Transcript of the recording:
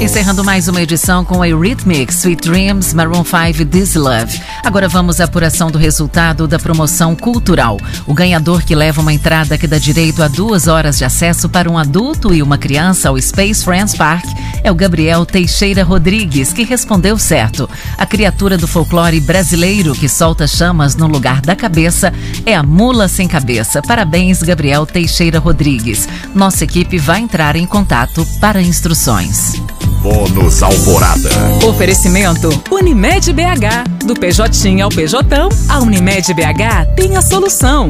Encerrando mais uma edição com Eurythmics, Sweet Dreams, Maroon 5, This Love. Agora vamos à apuração do resultado da promoção cultural. O ganhador que leva uma entrada que dá direito a 2 horas de acesso para um adulto e uma criança ao Space Friends Park é o Gabriel Teixeira Rodrigues, que respondeu certo. A criatura do folclore brasileiro que solta chamas no lugar da cabeça é a mula sem cabeça. Parabéns, Gabriel Teixeira Rodrigues. Nossa equipe vai entrar em contato para instruções. Bônus Alvorada. Oferecimento Unimed BH. Do PJ ao PJão, a Unimed BH tem a solução.